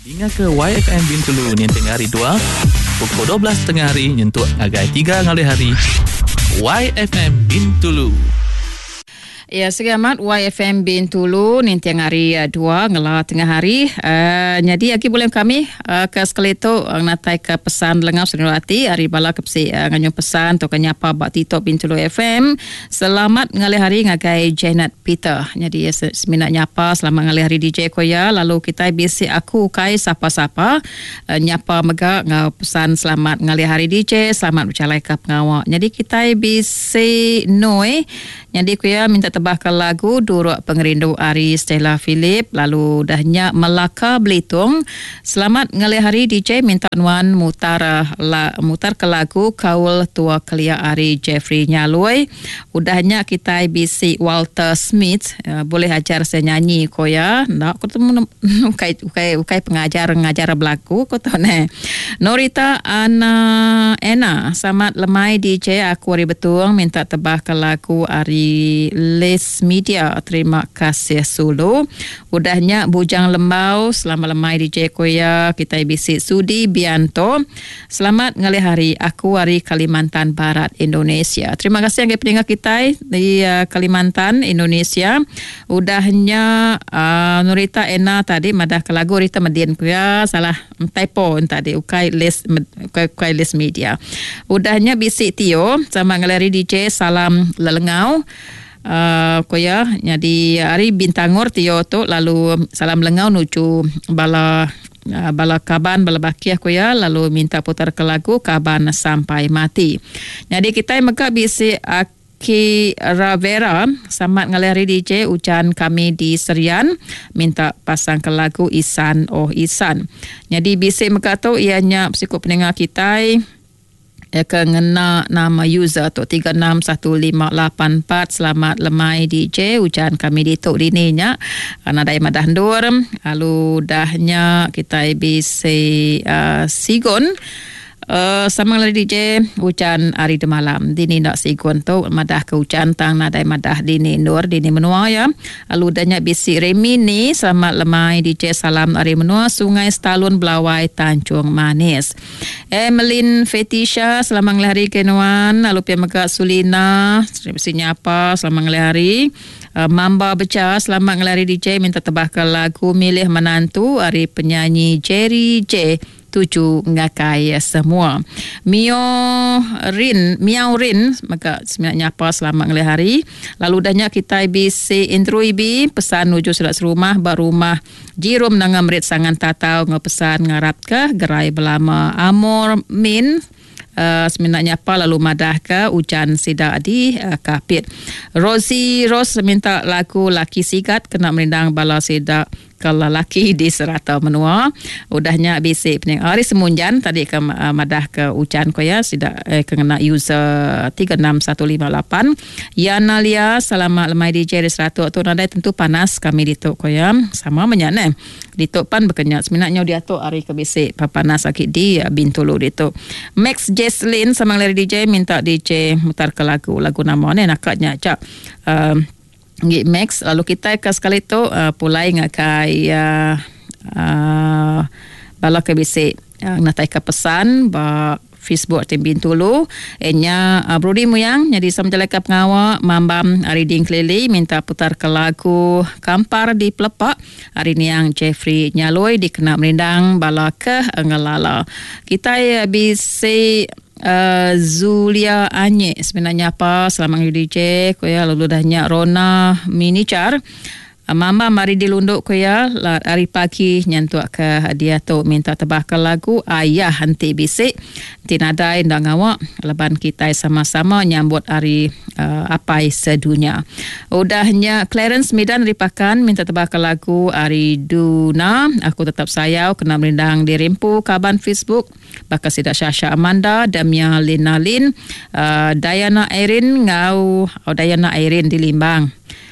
Hingga ke YFM Bintulu Nyenting hari 2 pukul 12 tengah hari nyentuk agai 3 ngalih hari YFM Bintulu. Ya, selamat YFM Bintulu Nintiang hari 2 ngela tengah hari. Jadi lagi boleh kami ke sekali tu natai ke pesan lengau senurati hari bala kepsi nganyo pesan tu kenyapa bak Tito Bintulu FM. Selamat ngalih hari ngagai Janet Peter. Jadi seminat nyapa selamat ngalih hari DJ Koya. Lalu kita bisi aku kai sapa-sapa nyapa mega ngau pesan selamat ngalih hari DJ, selamat bercalai ke pengawak. Jadi kita bisi Noi. Jadi Koya minta tebahkan lagu Duruk Pengerindu Ari Stella Philip, lalu dahnya Melaka Belitung. Selamat ngalih hari DJ minta nuan mutar ke lagu Kaul Tua Kelia Ari Jeffrey Nyaloi. Udahnya kita bisi Walter Smith, boleh ajar saya nyanyi Koya. Nak aku temu ukai pengajar berlaku ko to ne. Norita Ena selamat lemai DJ aku hari betung minta tebahkan lagu Ari Les Media. Terima kasih Sulu. Udahnya Bujang Lembau selamat lemai DJ Koya. Kita bisi Sudi Bianto selamat ngalih hari aku hari Kalimantan Barat Indonesia. Terima kasih yang pendengar kita di Kalimantan Indonesia. Udahnya Nurita Ena tadi madah ke lagu Rita Median Koya salah typo tadi ukai Les Media. Udahnya bisi Tio sama ngalih hari DJ salam lelengau. Koya jadi hari Bintangor Tio tu lalu salam lengau nuju bala kaban bala bakiah Koya lalu minta putar ke lagu Kaban Sampai Mati. Jadi kita mega bisi Aki Ravera selamat ngalih hari DJ ucan kami di Serian minta pasang ke lagu Isan Oh Isan. Jadi bisi mega tu ianya psikop pendengar kita kena nama user tu 361584 selamat lemai DJ ujian kami dituk dininya karena dai madah ndur lalu dahnya kita bisi Sigon sama lagi DJ ujian hari de malam dini nak Sigon tu madah ke ujian tang nadai madah dini nur dini menua ya. Lalu dahnya bisi Remini selamat lemai DJ salam hari menua Sungai Stalun Belawai Tanjung Manis. Emeline Fetisha selamat ngelari kenuan. Lalu pihak Mega Sulina sinya apa selamat ngelari. Mamba Beca selamat ngelari DJ minta tebahkan lagu Milih Menantu hari penyanyi Jerry J 7 ngakai semua. Miao Rin maka sebenarnya apa selamat ngelih hari. Lalu dahnya kita bisi Indro Ibi pesan nuju surat serumah barumah Jirum nangam rit sangan tatau ngepesan ngarat ke gerai belama Amor Min sebenarnya apa lalu madah ke ujan sidak di kapit. Rosie Rose minta lagu Laki Sigat kena merindang bala sidak kalau laki di serata menua. Udahnya bisi pening hari semunjan tadi ke madah ke ucan Koya sidak kena user 36158. Yana Lia selamat lemai DJ di serata tu nadai tentu panas kami dituk Koya sama menyane dituk pan berkenyat sebenarnya dia tu hari ke bisi panas sakit di Bintulu dituk. Max Jesslyn sama lari DJ minta DJ mutar ke lagu nama ni nakatnya cak Max. Lalu kita ke sekali tu pulai ngakai bala ke bisi natai ke pesan ba Facebook tim Bintulu enya Brody Muyang jadi samjalaka pengawak Mambam Ariding Klili minta putar ke lagu Kampar di Pelepak hari ni yang Jeffrey Nyaloi dikena merindang bala ke ngelala. Kita bisi Zulia Anye sebenarnya apa selamat DJ Koya lalu dahnya Rona Minicar Mama mari dilunduk Koya hari pagi nyantuk ke dia tu minta tebahkan lagu Ayah Henti Bisik tinadai ndang awak leban kita sama-sama nyambut hari apai sedunia. Udahnya Clarence Medan ripakan minta tebahkan lagu Ari Duna Aku Tetap Sayau kena merindang di Rimpu Kaban Facebook bakal sidak Syasha Amanda Damia Lina Lin Diana Airin Diana Airin di Limbang.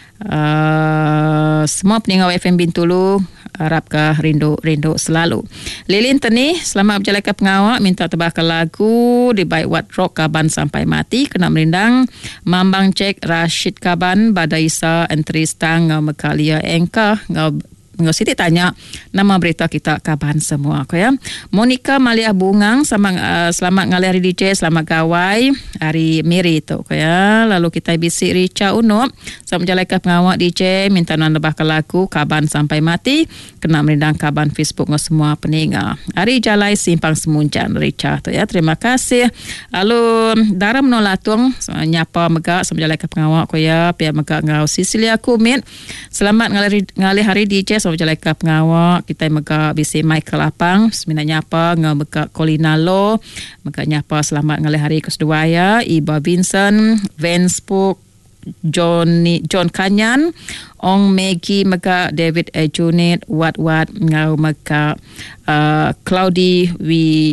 Semua pendengar FM Bintulu harap ke rindu selalu. Lilin Teni selamat berjalan ke pengawak minta tebahkan lagu di Baik Wat Rock Kaban Sampai Mati kena merindang Mambang Cek Rashid Kaban Badaisa Entris Tang Mekalia Engka Minggu Siti tanya nama berita kita kaban semua ko ya. Monica Malia Bungang selamat ngalih hari DJ, selamat gawai hari Miri tu ko ya. Lalu kita bisi Richa Uno selamat menjalankan pengawak DJ minta nan lebahkan lagu kaban sampai mati kena merindang kaban Facebook ngau semua peninga. Hari Jalai Simpang Semuncan Richa tu ya. Terima kasih. Lalu Dara Menolatung nyapa megak selamat menjalankan pengawak ko ya. Pihak megak ngau Sisilia Kumit selamat ngalih hari DJ selamat menjalankan pengawak. Kita megak bisi Michael Apang semina nyapa ngau megak Colina Lo megak nyapa selamat ngalih hari kedua ya. Iba Vincent Vance Puk John Kanyan Ong Maggie mega David Junit Wat ngau mega Claudi